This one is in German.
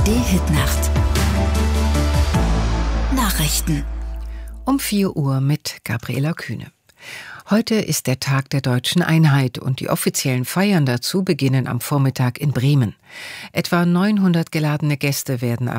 ARD-Hitnacht. Nachrichten. Um 4 Uhr mit Gabriela Kühne. Heute ist der Tag der Deutschen Einheit und die offiziellen Feiern dazu beginnen am Vormittag in Bremen. Etwa 900 geladene Gäste werden